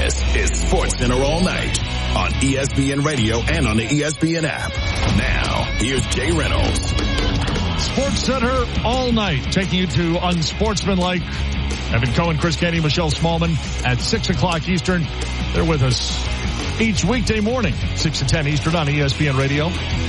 This is SportsCenter All Night on ESPN Radio and on the ESPN app. Now, here's Jay Reynolds. SportsCenter All Night, taking you to unsportsmanlike. Evan Cohen, Chris Kenny, Michelle Smallman at 6 o'clock Eastern. They're with us each weekday morning, 6 to 10 Eastern on ESPN Radio